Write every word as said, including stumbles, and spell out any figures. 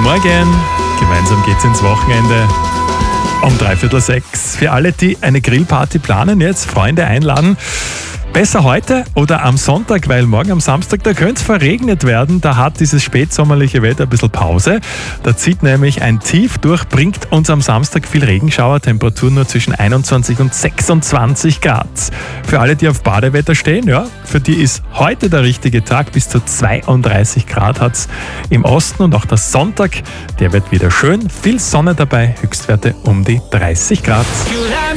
Morgen. Gemeinsam geht's ins Wochenende. Um dreiviertel sechs. Für alle, die eine Grillparty planen, jetzt Freunde einladen. Besser heute oder am Sonntag, weil morgen am Samstag, da könnte es verregnet werden. Da hat dieses spätsommerliche Wetter ein bisschen Pause. Da zieht nämlich ein Tief durch, bringt uns am Samstag viel Regenschauer, Temperaturen nur zwischen einundzwanzig und sechsundzwanzig Grad. Für alle, die auf Badewetter stehen, ja, für die ist heute der richtige Tag. Bis zu zweiunddreißig Grad hat es im Osten und auch der Sonntag, der wird wieder schön. Viel Sonne dabei, Höchstwerte um die dreißig Grad.